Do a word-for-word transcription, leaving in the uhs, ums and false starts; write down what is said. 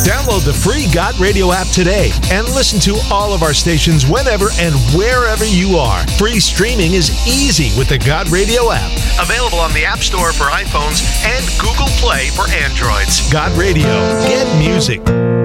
Download the free Got Radio app today and listen to all of our stations whenever and wherever you are. Free streaming is easy with the Got Radio app. Available on the App Store for iPhones and Google Play for Androids. Got Radio. Get music.